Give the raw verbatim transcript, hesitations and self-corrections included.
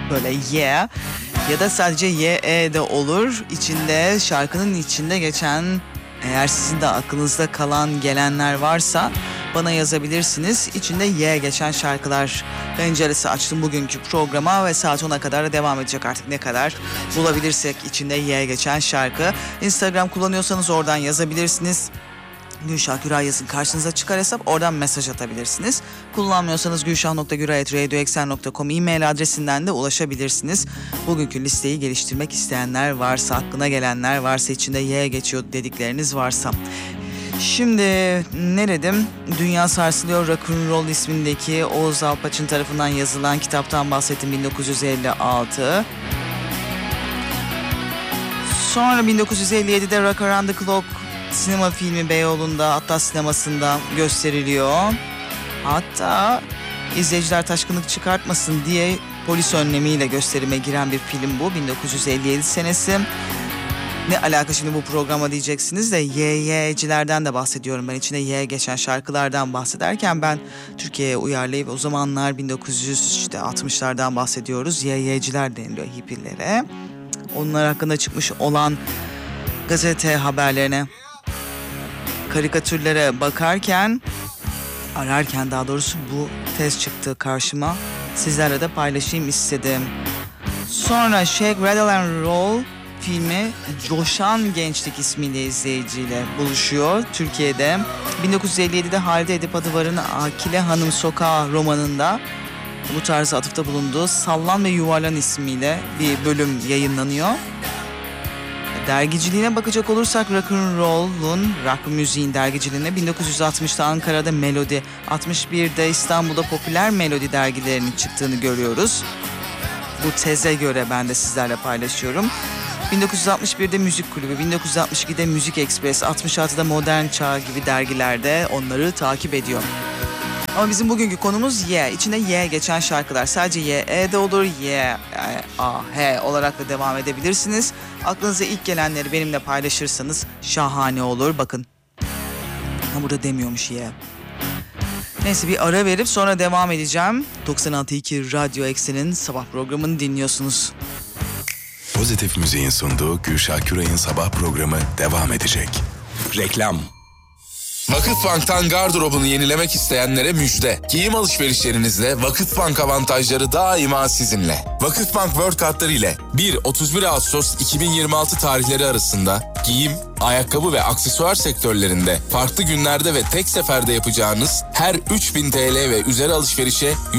Böyle yeah ya da sadece ye de olur. İçinde, şarkının içinde geçen, eğer sizin de aklınızda kalan gelenler varsa bana yazabilirsiniz. İçinde ye geçen şarkılar penceresi açtım bugünkü programa ve saat ona kadar da devam edecek, artık ne kadar bulabilirsek içinde ye geçen şarkı. Instagram kullanıyorsanız oradan yazabilirsiniz. Gülşah Güray yazın, karşınıza çıkar hesap, oradan mesaj atabilirsiniz. Kullanmıyorsanız gülşah nokta güray at radioeksen nokta com e-mail adresinden de ulaşabilirsiniz. Bugünkü listeyi geliştirmek isteyenler varsa, aklına gelenler varsa, içinde ye geçiyor dedikleriniz varsa. Şimdi ne dedim? Dünya Sarsılıyor Rock'n'Roll ismindeki Oğuz Alpaç'ın tarafından yazılan kitaptan bahsettim, bin dokuz yüz elli altı. Sonra bin dokuz yüz elli yedide Rock Around the Clock sinema filmi Beyoğlu'nda, Atlas Sineması'nda gösteriliyor. Hatta izleyiciler taşkınlık çıkartmasın diye polis önlemiyle gösterime giren bir film bu. bin dokuz yüz elli yedi senesi. Ne alaka şimdi bu programa diyeceksiniz de, ye ye'cilerden de bahsediyorum ben. İçine ye geçen şarkılardan bahsederken ben Türkiye'ye uyarlayıp, o zamanlar bin dokuz yüz altmışlardan bahsediyoruz. Ye ye'ciler deniliyor hippilere. Onlar hakkında çıkmış olan gazete haberlerine, karikatürlere bakarken, ararken daha doğrusu bu tez çıktı karşıma. Sizlerle de paylaşayım istedim. Sonra Shake, Rattle and Roll filmi Coşan Gençlik ismiyle izleyiciyle buluşuyor Türkiye'de. bin dokuz yüz elli yedide Halide Edip Adıvar'ın Akile Hanım Sokağı romanında bu tarzı atıfta bulunduğu Sallan ve Yuvarlan ismiyle bir bölüm yayınlanıyor. Dergiciliğine bakacak olursak Rock'n'Roll'un, rock müziğin dergiciliğine bin dokuz yüz altmışta Ankara'da Melodi, altmış birde İstanbul'da Popüler Melodi dergilerinin çıktığını görüyoruz. Bu teze göre ben de sizlerle paylaşıyorum. bin dokuz yüz altmış birde Müzik Kulübü, bin dokuz yüz altmış ikide Müzik Ekspres, altmış altıda Modern Çağ gibi dergilerde onları takip ediyor. Ama bizim bugünkü konumuz ye. İçinde ye geçen şarkılar. Sadece ye, e de olur, ye, a, he olarak da devam edebilirsiniz. Aklınıza ilk gelenleri benimle paylaşırsanız şahane olur. Bakın. Ha, burada demiyormuş ye. Neyse, bir ara verip sonra devam edeceğim. doksan altı nokta iki Radyo Eksen'in sabah programını dinliyorsunuz. Pozitif Müziğin sunduğu Gülşah Güray'ın sabah programı devam edecek. Reklam. Vakıfbank'tan gardırobunu yenilemek isteyenlere müjde. Giyim alışverişlerinizde Vakıfbank avantajları daima sizinle. Vakıfbank World kartları ile bir otuz bir Ağustos iki bin yirmi altı tarihleri arasında giyim, ayakkabı ve aksesuar sektörlerinde farklı günlerde ve tek seferde yapacağınız her üç bin T L ve üzeri alışverişe